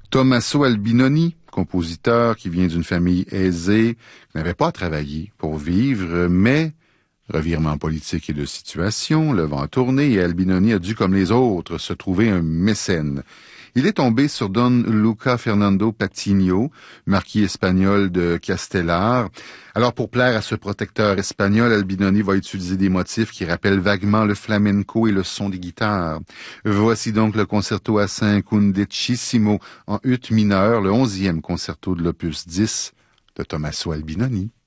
Tommaso Albinoni, compositeur qui vient d'une famille aisée, qui n'avait pas travaillé pour vivre, mais revirement politique et de situation, le vent a tourné et Albinoni a dû, comme les autres, se trouver un mécène. Il est tombé sur Don Luca Fernando Patiño, marquis espagnol de Castellar. Alors, pour plaire à ce protecteur espagnol, Albinoni va utiliser des motifs qui rappellent vaguement le flamenco et le son des guitares. Voici donc le concerto à 5 undecissimo en ut mineur, le 11e concerto de l'opus 10 de Tommaso Albinoni.